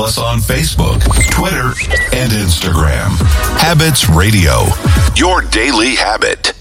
us on Facebook, Twitter, and Instagram. Habits Radio, your daily habit.